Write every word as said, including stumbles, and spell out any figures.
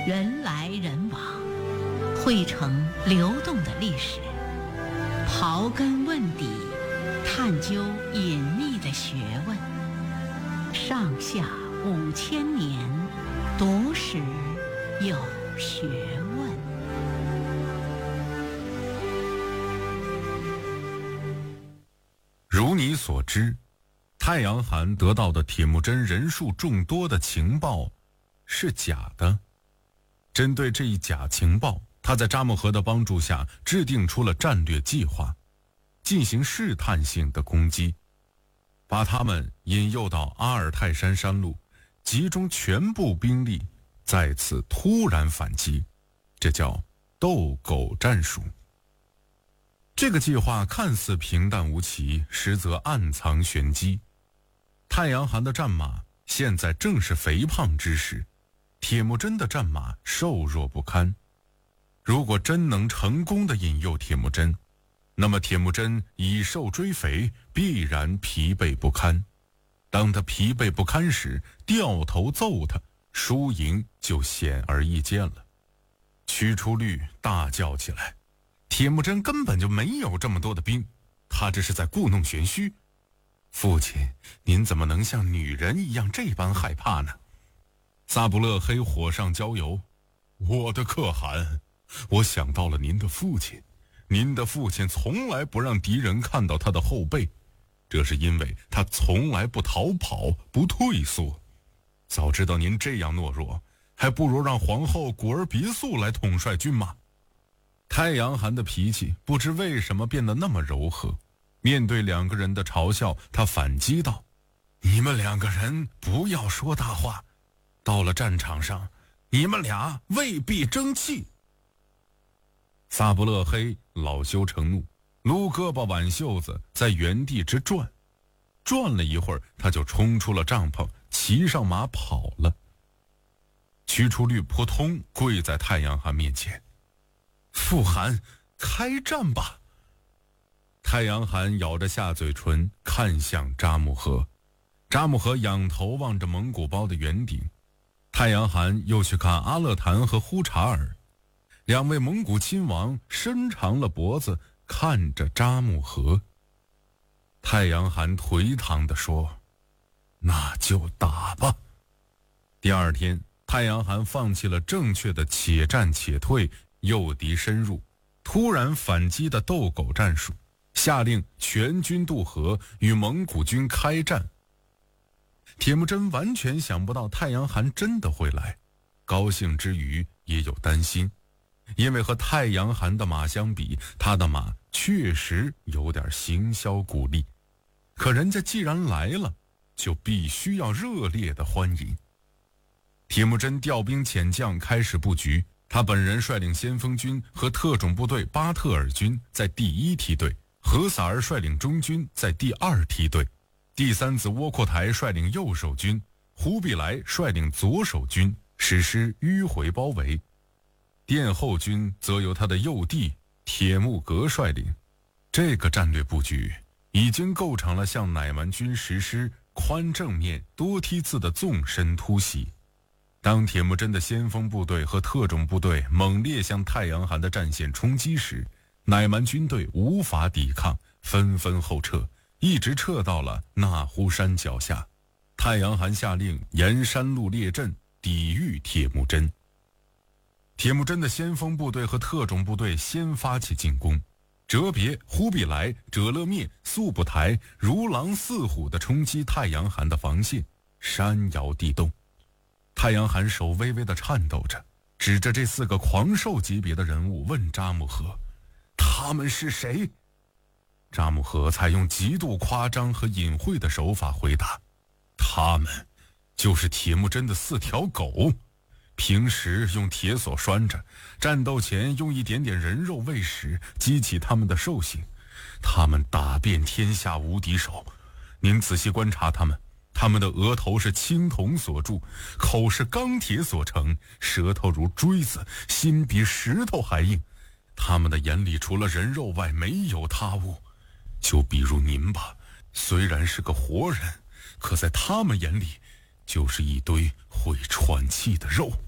人来人往，汇成流动的历史。刨根问底，探究隐秘的学问。上下五千年，读史有学问。 如你所知，太阳寒得到的铁木真人数众多的情报是假的。针对这一假情报，他在扎木合的帮助下制定出了战略计划，进行试探性的攻击，把他们引诱到阿尔泰山山路，集中全部兵力，再次突然反击，这叫斗狗战术。这个计划看似平淡无奇，实则暗藏玄机。太阳寒的战马现在正是肥胖之时，铁木真的战马瘦弱不堪。如果真能成功的引诱铁木真，那么铁木真以瘦追肥，必然疲惫不堪。当他疲惫不堪时，掉头揍他，输赢就显而易见了。屈出律大叫起来，铁木真根本就没有这么多的兵，他这是在故弄玄虚。父亲，您怎么能像女人一样这般害怕呢？萨布勒黑火上浇油，我的可汗，我想到了您的父亲，您的父亲从来不让敌人看到他的后背，这是因为他从来不逃跑，不退缩。早知道您这样懦弱，还不如让皇后古尔比素来统帅军马。太阳寒的脾气不知为什么变得那么柔和，面对两个人的嘲笑，他反击道：你们两个人不要说大话，到了战场上，你们俩未必争气。萨布勒黑恼羞成怒，撸胳膊挽袖子，在原地直转，转了一会儿，他就冲出了帐篷，骑上马跑了。屈出律扑通跪在太阳寒面前，父汗，开战吧！太阳寒咬着下嘴唇，看向扎木合。扎木合仰头望着蒙古包的圆顶，太阳寒又去看阿勒坦和呼查尔。两位蒙古亲王伸长了脖子看着扎木合。太阳寒颓唐地说：那就打吧。第二天，太阳寒放弃了正确的且战且退、诱敌深入、突然反击的斗狗战术，下令全军渡河与蒙古军开战。铁木真完全想不到太阳寒真的会来，高兴之余也有担心，因为和太阳寒的马相比，他的马确实有点行销骨力。可人家既然来了，就必须要热烈的欢迎。铁木真调兵遣将，开始布局。他本人率领先锋军和特种部队巴特尔军在第一梯队，何萨尔率领中军在第二梯队，第三子窝阔台率领右手军，忽必来率领左手军实施迂回包围，殿后军则由他的幼弟铁木格率领。这个战略布局已经构成了向乃蛮军实施宽正面多梯次的纵深突袭。当铁木真的先锋部队和特种部队猛烈向太阳寒的战线冲击时，乃蛮军队无法抵抗，纷纷后撤，一直撤到了那呼山脚下。太阳寒下令沿山路列阵，抵御铁木真。铁木真的先锋部队和特种部队先发起进攻，哲别、忽必来、哲勒灭、速不台如狼似虎地冲击太阳寒的防线，山摇地动。太阳寒手微微地颤抖着，指着这四个狂兽级别的人物问扎木合：他们是谁？扎木合采用极度夸张和隐晦的手法回答：他们就是铁木真的四条狗，平时用铁锁拴着，战斗前用一点点人肉喂食，激起他们的兽性。他们打遍天下无敌手，您仔细观察他们，他们的额头是青铜所铸，口是钢铁所成，舌头如锥子，心比石头还硬。他们的眼里除了人肉外没有他物。就比如您吧，虽然是个活人，可在他们眼里就是一堆会喘气的肉。